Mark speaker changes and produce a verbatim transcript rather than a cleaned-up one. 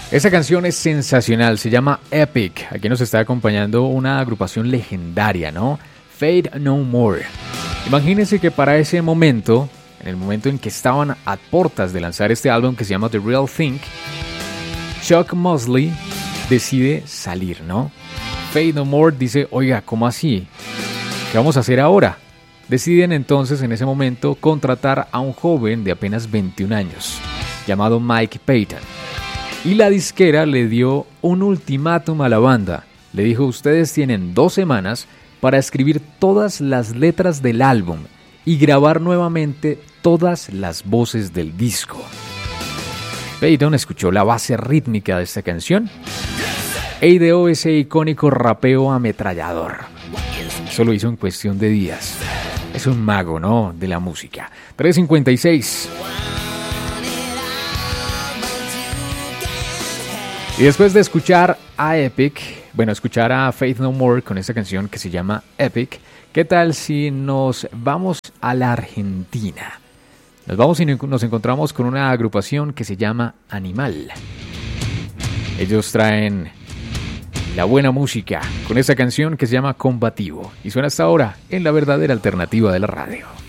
Speaker 1: Esta canción es sensacional, se llama Epic. Aquí nos está acompañando una agrupación legendaria, ¿no? Faith No More. Imagínense que para ese momento, en el momento en que estaban a puertas de lanzar este álbum que se llama The Real Thing, Chuck Mosley decide salir, ¿no? Faith No More dice, oiga, ¿cómo así? ¿Qué vamos a hacer ahora? Deciden entonces en ese momento contratar a un joven de apenas veintiún años, llamado Mike Patton. Y la disquera le dio un ultimátum a la banda. Le dijo, ustedes tienen dos semanas para escribir todas las letras del álbum y grabar nuevamente todas las voces del disco. Patton escuchó la base rítmica de esta canción e ideó ese icónico rapeo ametrallador. Eso lo hizo en cuestión de días. Es un mago, ¿no?, de la música. tres cincuenta y seis. Y después de escuchar a Epic, bueno, escuchar a Faith No More con esta canción que se llama Epic, ¿qué tal si nos vamos a la Argentina? Nos vamos y nos encontramos con una agrupación que se llama Animal. Ellos traen la buena música con esta canción que se llama Combativo y suena hasta ahora en la verdadera alternativa de la radio.